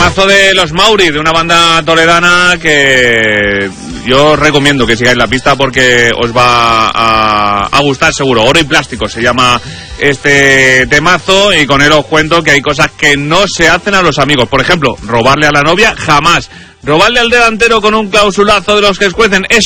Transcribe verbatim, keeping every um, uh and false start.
Temazo de Los Mauri, de una banda toledana que yo os recomiendo que sigáis la pista porque os va a, a gustar seguro. Oro y Plástico se llama este temazo, y con él os cuento que hay cosas que no se hacen a los amigos. Por ejemplo, robarle a la novia, jamás. Robarle al delantero con un clausulazo de los que escuecen, eso